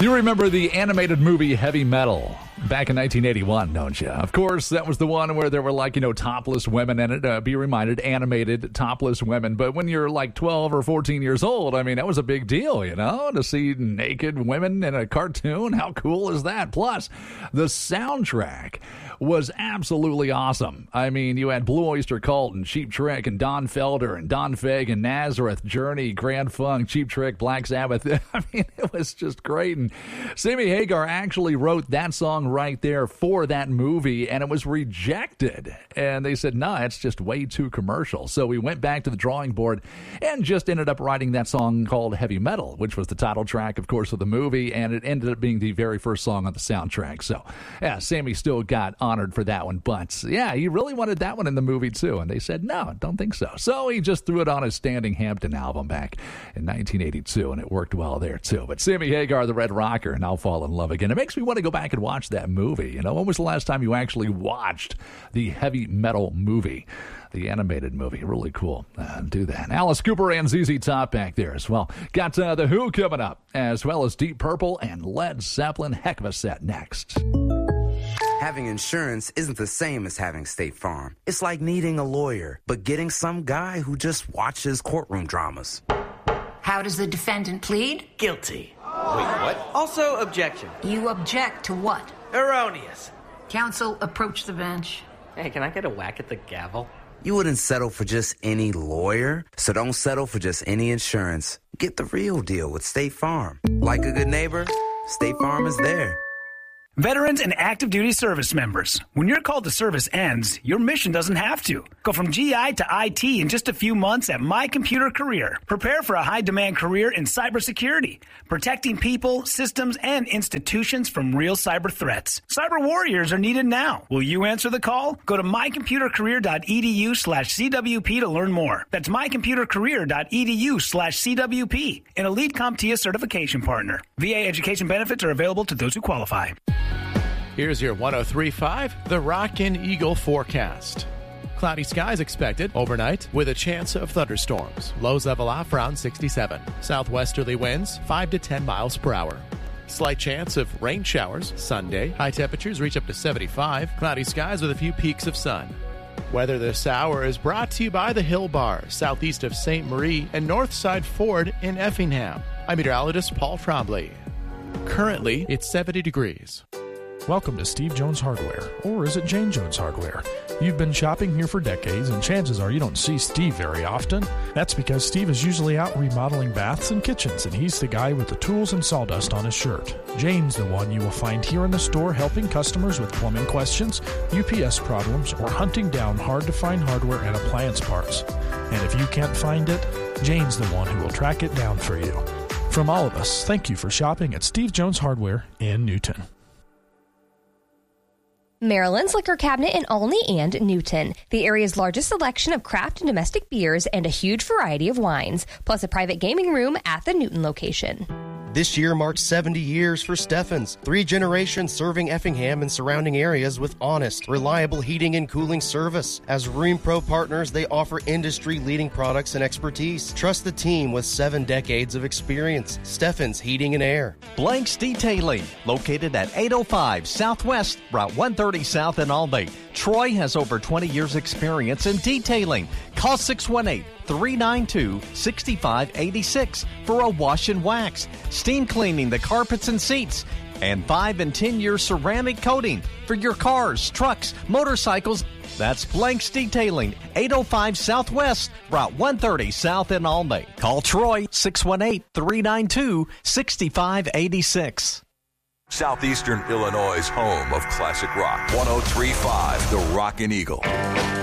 You remember the animated movie Heavy Metal back in 1981, don't you? Of course, that was the one where there were topless women in it. Be reminded, animated topless women. But when you're 12 or 14 years old, that was a big deal, to see naked women in a cartoon. How cool is that? Plus, the soundtrack was absolutely awesome. You had Blue Oyster Cult and Cheap Trick and Don Felder and Don Fig and Nazareth, Journey, Grand Funk, Cheap Trick, Black Sabbath. It was just great. And Sammy Hagar actually wrote that song right there for that movie, and it was rejected. And they said, no, it's just way too commercial. So we went back to the drawing board and just ended up writing that song called Heavy Metal, which was the title track, of course, of the movie, and it ended up being the very first song on the soundtrack. So, yeah, Sammy still got honored for that one. But, yeah, he really wanted that one in the movie, too. And they said, no, don't think so. So he just threw it on his Standing Hampton album back in 1982, and it worked well there, too. But Sammy Hagar, the Red Rocker, and I'll Fall in Love Again. It makes me want to go back and watch that movie. When was the last time you actually watched the Heavy Metal movie? The animated movie. Really cool. Do that. Alice Cooper and ZZ Top back there as well. Got The Who coming up, as well as Deep Purple and Led Zeppelin. Heck of a set next. Having insurance isn't the same as having State Farm. It's like needing a lawyer, but getting some guy who just watches courtroom dramas. How does the defendant plead? Guilty. Wait, what? Also, objection. You object to what? Erroneous. Counsel, approach the bench. Hey, can I get a whack at the gavel? You wouldn't settle for just any lawyer, so don't settle for just any insurance. Get the real deal with State Farm. Like a good neighbor, State Farm is there. Veterans and active duty service members, when your call to service ends, your mission doesn't have to. Go from GI to IT in just a few months at My Computer Career. Prepare for a high-demand career in cybersecurity, protecting people, systems, and institutions from real cyber threats. Cyber warriors are needed now. Will you answer the call? Go to mycomputercareer.edu/CWP to learn more. That's mycomputercareer.edu/CWP, an elite CompTIA certification partner. VA education benefits are available to those who qualify. Here's your 103.5, the Rockin' Eagle forecast. Cloudy skies expected overnight with a chance of thunderstorms. Lows level off around 67. Southwesterly winds 5 to 10 miles per hour. Slight chance of rain showers Sunday. High temperatures reach up to 75. Cloudy skies with a few peaks of sun. Weather this hour is brought to you by the Hill Bar, southeast of St. Marie and Northside Ford in Effingham. I'm meteorologist Paul Trombley. Currently, it's 70 degrees. Welcome to Steve Jones Hardware, or is it Jane Jones Hardware? You've been shopping here for decades, and chances are you don't see Steve very often. That's because Steve is usually out remodeling baths and kitchens, and he's the guy with the tools and sawdust on his shirt. Jane's the one you will find here in the store helping customers with plumbing questions, UPS problems, or hunting down hard-to-find hardware and appliance parts. And if you can't find it, Jane's the one who will track it down for you. From all of us, thank you for shopping at Steve Jones Hardware in Newton. Maryland's Liquor Cabinet in Olney and Newton. The area's largest selection of craft and domestic beers and a huge variety of wines, plus a private gaming room at the Newton location. This year marks 70 years for Steffens, 3 generations serving Effingham and surrounding areas with honest, reliable heating and cooling service. As Rheem Pro partners, they offer industry-leading products and expertise. Trust the team with 7 decades of experience. Steffens Heating and Air. Blanks Detailing, located at 805 Southwest, Route 130 South in Albany. Troy has over 20 years experience in detailing. Call 618-392-6586 for a wash and wax, steam cleaning the carpets and seats, and 5 and 10-year ceramic coating for your cars, trucks, motorcycles. That's Blanks Detailing, 805 Southwest, Route 130 South in Albany. Call Troy, 618-392-6586. Southeastern Illinois' home of classic rock. 103.5, the Rockin' Eagle.